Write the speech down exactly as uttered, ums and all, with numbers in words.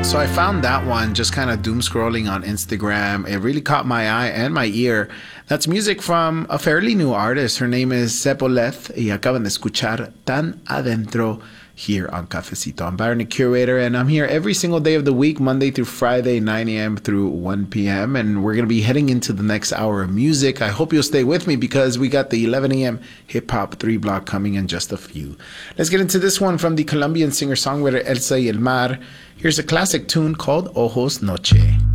So I found that one just kind of doom scrolling on Instagram. It really caught my eye and my ear. That's music from a fairly new artist. Her name is Sepoleth y acaban de escuchar Tan Adentro here on Cafecito. I'm Byron, the curator, and I'm here every single day of the week, Monday through Friday, nine a.m. through one p.m. And we're going to be heading into the next hour of music. I hope you'll stay with me because we got the eleven a.m. hip-hop three block coming in just a few. Let's get into this one from the Colombian singer-songwriter Elsa y El Mar. Here's a classic tune called Ojos Noche.